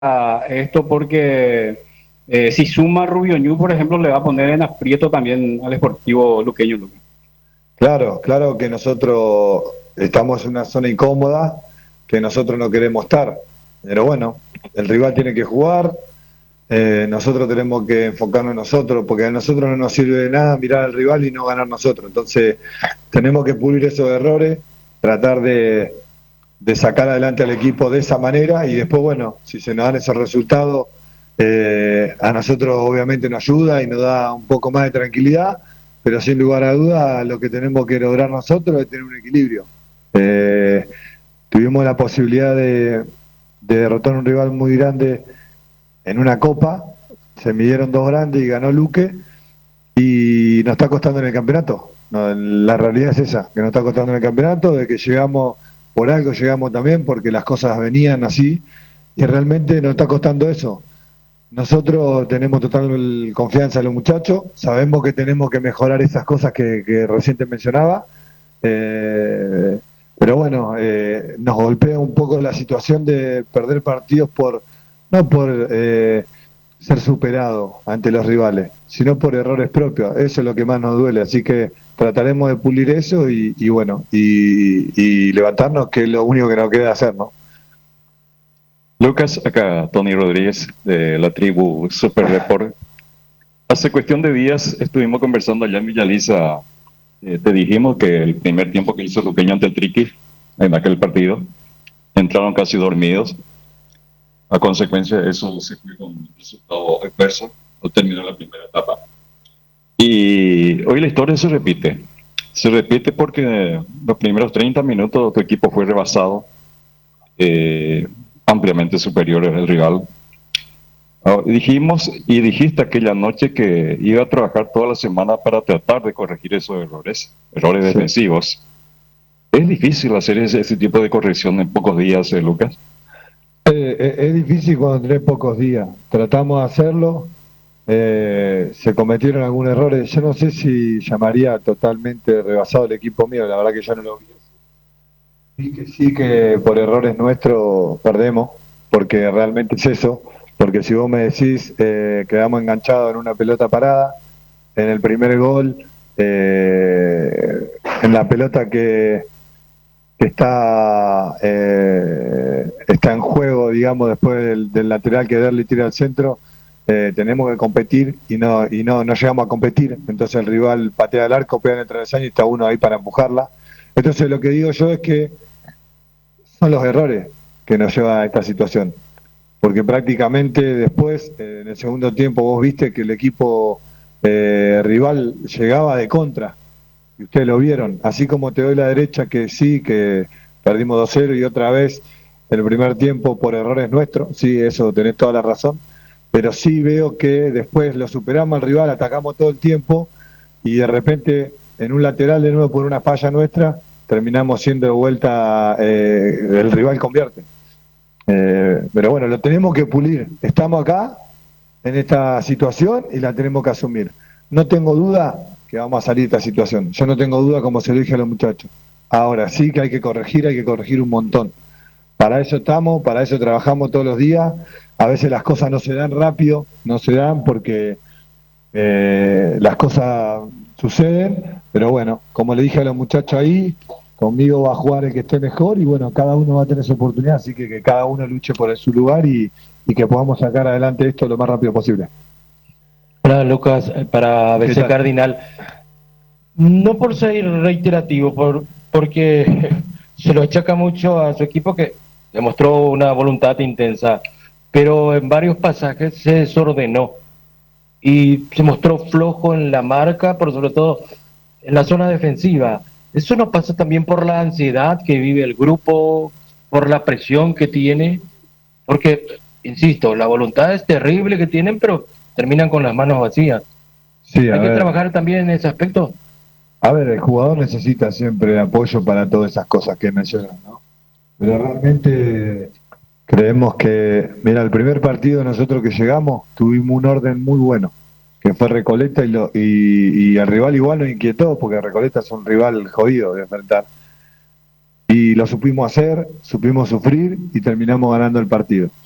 esto porque si suma Rubio Ñu, por ejemplo, le va a poner en aprieto también al Sportivo Luqueño. Claro, claro que nosotros estamos en una zona incómoda que nosotros no queremos estar. Pero bueno, el rival tiene que jugar, nosotros tenemos que enfocarnos en nosotros, porque a nosotros no nos sirve de nada mirar al rival y no ganar nosotros. Entonces, tenemos que pulir esos errores, tratar de sacar adelante al equipo de esa manera y después, bueno, si se nos dan esos resultados, a nosotros obviamente nos ayuda y nos da un poco más de tranquilidad, pero sin lugar a duda lo que tenemos que lograr nosotros es tener un equilibrio. Tuvimos la posibilidad de derrotar a un rival muy grande en una copa, se midieron dos grandes y ganó Luque y nos está costando en el campeonato. No, la realidad es esa, que nos está costando en el campeonato, de que llegamos, por algo llegamos también, porque las cosas venían así, y realmente nos está costando eso. Nosotros tenemos total confianza en los muchachos, sabemos que tenemos que mejorar esas cosas que recién te mencionaba, pero bueno, nos golpea un poco la situación de perder partidos no por ser superado ante los rivales, sino por errores propios. Eso es lo que más nos duele. Así que trataremos de pulir eso y bueno, y levantarnos, que es lo único que nos queda hacer, ¿no? Lucas, acá Tony Rodríguez de la tribu Super Report. Hace cuestión de días estuvimos conversando allá en Villaliza. Te dijimos que el primer tiempo que hizo Luqueño ante el Triqui, en aquel partido, entraron casi dormidos. A consecuencia de eso se fue con un resultado adverso al terminar la primera etapa. Y hoy la historia se repite. Se repite porque los primeros 30 minutos tu equipo fue rebasado, ampliamente superior al rival. Dijimos y dijiste aquella noche que iba a trabajar toda la semana para tratar de corregir esos errores defensivos. ¿Es difícil hacer ese tipo de corrección en pocos días, Lucas? Es difícil cuando tenés pocos días. Tratamos de hacerlo. Se cometieron algunos errores. Yo no sé si llamaría totalmente rebasado el equipo mío. La verdad que ya no lo vi. Sí que por errores nuestros perdemos, porque realmente es eso. Porque si vos me decís, quedamos enganchados en una pelota parada, en el primer gol, en la pelota que está en juego, digamos, después del lateral que Derli tira al centro, tenemos que competir y no llegamos a competir. Entonces el rival patea el arco, pega en el travesaño y está uno ahí para empujarla. Entonces lo que digo yo es que son los errores que nos llevan a esta situación. Porque prácticamente después, en el segundo tiempo, vos viste que el equipo rival llegaba de contra. Y ustedes lo vieron, así como te doy la derecha que sí, que perdimos 2-0 y otra vez el primer tiempo por errores nuestros, sí, eso tenés toda la razón, pero sí veo que después lo superamos al rival, atacamos todo el tiempo y de repente en un lateral de nuevo por una falla nuestra, terminamos siendo de vuelta, el rival convierte. Pero bueno, lo tenemos que pulir, estamos acá en esta situación y la tenemos que asumir. No tengo duda que vamos a salir de esta situación. Yo no tengo duda, como se lo dije a los muchachos. Ahora sí que hay que corregir un montón. Para eso estamos, para eso trabajamos todos los días. A veces las cosas no se dan rápido, no se dan porque las cosas suceden, pero bueno, como le dije a los muchachos ahí, conmigo va a jugar el que esté mejor y bueno, cada uno va a tener su oportunidad, así que cada uno luche por su lugar y que podamos sacar adelante esto lo más rápido posible. Hola Lucas, para ABC Cardinal, no por ser reiterativo, porque se lo achaca mucho a su equipo que demostró una voluntad intensa, pero en varios pasajes se desordenó y se mostró flojo en la marca, pero sobre todo en la zona defensiva. ¿Eso no pasa también por la ansiedad que vive el grupo, por la presión que tiene? Porque, insisto, la voluntad es terrible que tienen, pero terminan con las manos vacías. Sí, ¿Hay que trabajar también en ese aspecto? A ver, el jugador necesita siempre apoyo para todas esas cosas que mencionas, ¿no? Pero realmente creemos que, mira, el primer partido nosotros que llegamos tuvimos un orden muy bueno, que fue Recoleta y al rival igual nos inquietó, porque Recoleta es un rival jodido de enfrentar. Y lo supimos hacer, supimos sufrir y terminamos ganando el partido.